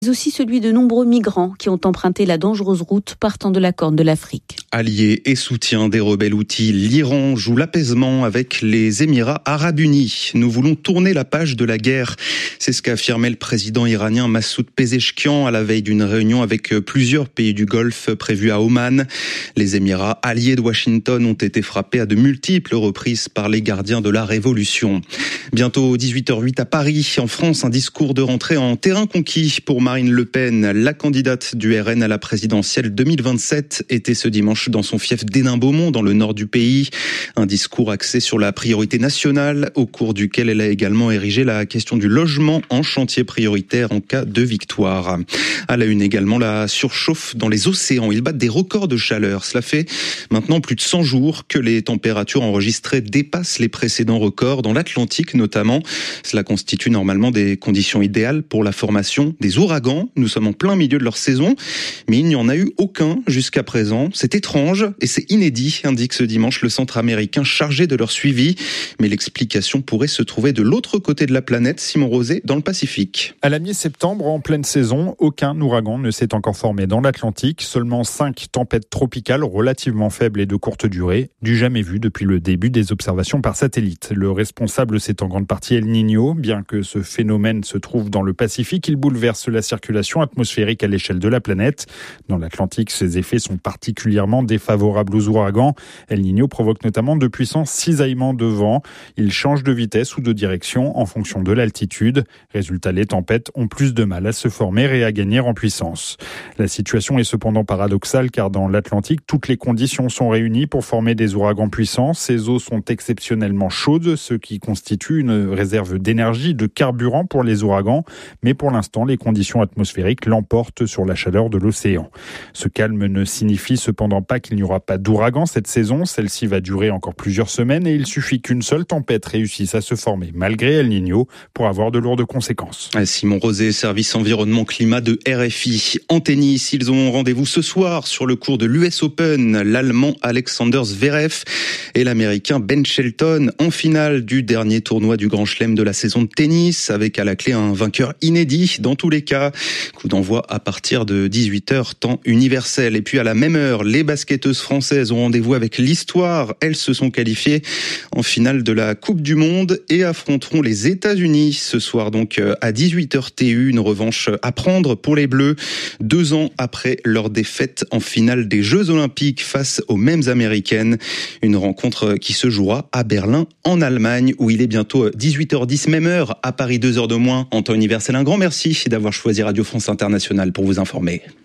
mais aussi celui de nombreux migrants qui ont emprunté la dangereuse route partant de la Corne de l'Afrique. Allié et soutien des rebelles houthis, l'Iran joue l'apaisement avec les Émirats arabes unis. Nous voulons tourner la page de la guerre. C'est ce qu'a affirmé le président iranien Massoud Pezeshkian à la veille d'une réunion avec plusieurs pays du Golfe prévue à Oman. Les Émirats alliés de Washington ont été frappés à de multiples reprises par les gardiens de la révolution. Bientôt 18h08 à Paris, en France, un discours de rentrée en terrain conquis pour Marine Le Pen. La candidate du RN à la présidentielle 2027 était ce dimanche dans son fief d'Hénin-Beaumont, dans le nord du pays. Un discours axé sur la priorité nationale, au cours duquel elle a également érigé la question du logement en chantier prioritaire en cas de victoire. À la une également, la surchauffe dans les océans. Ils battent des records de chaleur. Cela fait maintenant plus de 100 jours que les températures enregistrées dépassent les précédents records, dans l'Atlantique notamment. Cela constitue normalement des conditions idéales pour la formation des ouragans. Nous sommes en plein milieu de leur saison, mais il n'y en a eu aucun jusqu'à présent. C'est étrange et c'est inédit, indique ce dimanche le centre américain chargé de leur suivi. Mais l'explication pourrait se trouver de l'autre côté de la planète, Simon Rosé, dans le Pacifique. À la mi-septembre, en pleine saison, aucun ouragan ne s'est encore formé dans l'Atlantique. Seulement 5 tempêtes tropicales relativement faibles et de courte durée, du jamais vu depuis le début des observations par satellite. Le responsable, c'est en grande partie El Niño. Bien que ce phénomène se trouve dans le Pacifique, il bouleverse la circulation atmosphérique à l'échelle de la planète. Dans l'Atlantique, ses effets sont particulièrement défavorables aux ouragans. El Niño provoque notamment de puissants cisaillements de vent. Il change de vitesse ou de direction en fonction de l'altitude. Résultat, les tempêtes ont plus de mal à se former et à gagner en puissance. La situation est cependant paradoxale car dans l'Atlantique, toutes les conditions sont réunies pour former des ouragans puissants. Ces eaux sont exceptionnellement chaudes, ce qui constitue une réserve d'énergie, de carburant pour les ouragans. Mais pour l'instant, les conditions atmosphériques l'emportent sur la chaleur de l'océan. Ce calme ne signifie cependant pas qu'il n'y aura pas d'ouragan cette saison. Celle-ci va durer encore plusieurs semaines et il suffit qu'une seule tempête réussisse à se former malgré El Niño pour avoir de lourdes conséquences. Simon Rosé, service environnement climat de RFI. En tennis, ils ont rendez-vous ce soir sur le court de l'US Open. L'Allemand Alexander Zverev et l'Américain Ben Shelton en finale du dernier tournoi du Grand Chelem de la saison de tennis, avec à la clé un vainqueur inédit dans tous les cas. Coup d'envoi à partir de 18h, temps universel. Et puis à la même heure, les basketteuses françaises ont rendez-vous avec l'histoire. Elles se sont qualifiées en finale de la Coupe du Monde et affronteront les États-Unis ce soir donc à 18h TU. Une revanche à prendre pour les Bleus 2 ans après leur défaite en finale des Jeux Olympiques face aux mêmes Américaines. Une rencontre qui se jouera à Berlin en Allemagne où il est bientôt 18h10, même heure à Paris, 2 heures de moins en temps universel. Un grand merci d'avoir choisi Radio France Internationale pour vous informer.